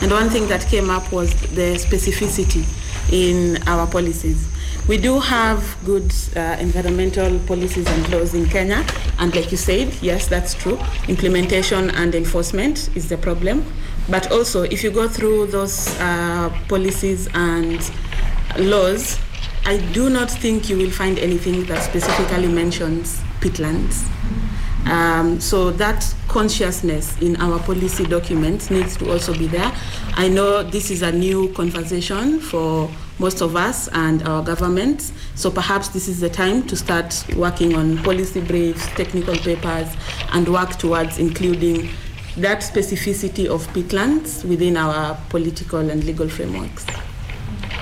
And one thing that came up was the specificity in our policies. We do have good environmental policies and laws in Kenya, and like you said, yes, that's true. Implementation and enforcement is the problem. But also, if you go through those policies and laws, I do not think you will find anything that specifically mentions peatlands. So that consciousness in our policy documents needs to also be there. I know this is a new conversation for most of us and our governments, so perhaps this is the time to start working on policy briefs, technical papers, and work towards including that specificity of peatlands within our political and legal frameworks.